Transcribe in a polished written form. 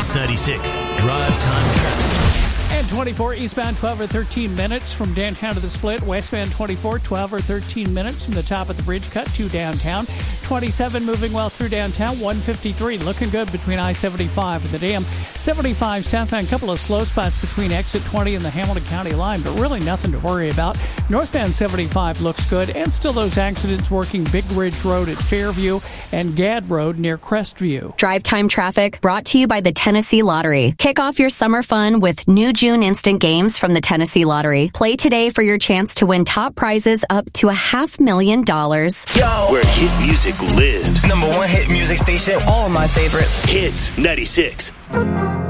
Hits 96. Drive time traffic. And 24 eastbound 12 or 13 minutes from downtown to the split. Westbound 24, 12 or 13 minutes from the top of the bridge cut to downtown. 27 moving well through downtown. 153 looking good between I-75 and the dam. 75 southbound, couple of slow spots between exit 20 and the Hamilton County line, but really nothing to worry about. Northbound 75 looks good, and still those accidents working Big Ridge Road at Fairview and Gadd Road near Crestview. Drive time traffic brought to you by the Tennessee Lottery. Kick off your summer fun with new June instant games from the Tennessee Lottery. Play today for your chance to win top prizes up to $500,000. Yo, where hit music lives. #1 hit music station. All my favorites. Hits 96.